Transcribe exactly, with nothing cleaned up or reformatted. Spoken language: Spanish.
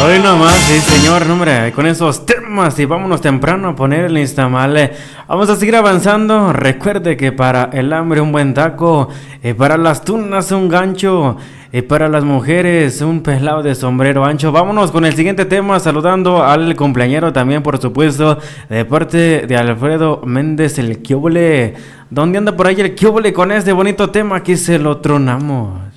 Hoy nomás, sí señor, no, hombre, con esos temas y vámonos temprano a poner el instamale. Vamos a seguir avanzando. Recuerde que para el hambre un buen taco, y para las tunas un gancho, y para las mujeres un pelado de sombrero ancho. Vámonos con el siguiente tema, saludando al cumpleañero también, por supuesto, de parte de Alfredo Méndez, el Quióbole. ¿Dónde anda por ahí el Quióbole con este bonito tema? Aquí se lo tronamos.